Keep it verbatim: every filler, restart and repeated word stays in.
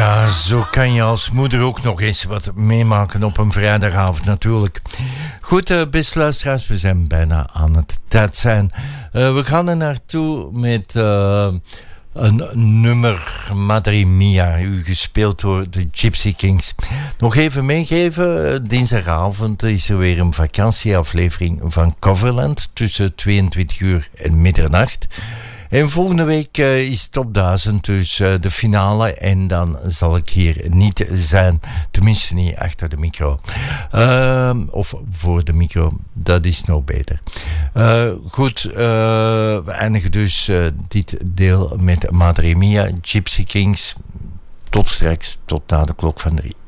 Ja, zo kan je als moeder ook nog eens wat meemaken op een vrijdagavond natuurlijk. Goed, uh, beste luisteraars, we zijn bijna aan het tijd zijn. Uh, we gaan er naartoe met uh, een nummer, Madre Mia, u gespeeld door de Gypsy Kings. Nog even meegeven, dinsdagavond is er weer een vakantieaflevering van Coverland tussen tweeëntwintig uur en middernacht. En volgende week uh, is Top duizend, dus uh, de finale. En dan zal ik hier niet zijn. Tenminste niet achter de micro. Uh, of voor de micro. Dat is nog beter. Uh, goed, uh, we eindigen dus uh, dit deel met Madre Mia, Gypsy Kings. Tot straks, tot na de klok van drie.